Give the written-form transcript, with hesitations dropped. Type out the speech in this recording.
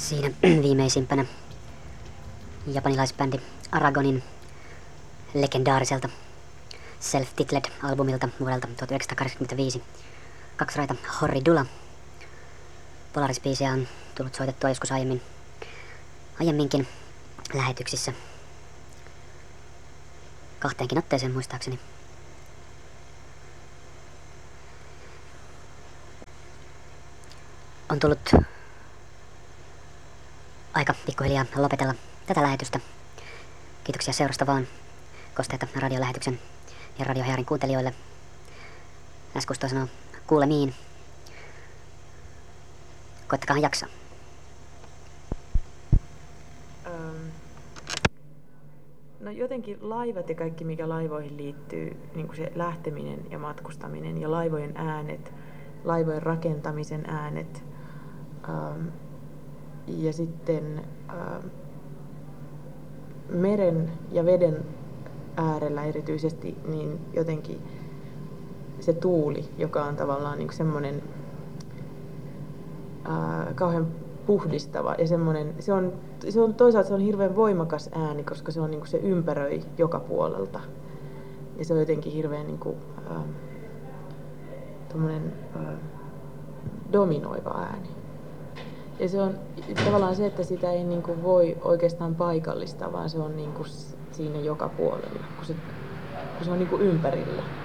Siinä viimeisimpänä japanilaisbändi Aragonin legendaariselta Self-Titled-albumilta vuodelta 1985 kaksiraita Horridula. Polaris-biisejä on tullut soitettua joskus aiemminkin lähetyksissä. 2 otteeseen muistaakseni. On tullut aika pikkuhiljaa lopetella tätä lähetystä. Kiitoksia seurasta vaan kosteita radiolähetyksen ja Radio Hearin kuuntelijoille. S-Kusto sanoo kuulemiin. Koittakaa jaksaa. No jotenkin laivat ja kaikki, mikä laivoihin liittyy, niin kuin se lähteminen ja matkustaminen ja laivojen äänet, laivojen rakentamisen äänet ja sitten meren ja veden äärellä erityisesti, niin jotenkin se tuuli, joka on tavallaan niin semmoinen kauhean puhdistava ja semmoinen, se on toisaalta se on hirveän voimakas ääni, koska se on niin kuin se ympäröi joka puolelta ja se on jotenkin hirveän niin kuin, dominoiva ääni. Ja se on tavallaan se, että sitä ei niin kuin voi oikeastaan paikallistaa, vaan se on niin kuin siinä joka puolella, kun se on niin kuin ympärillä.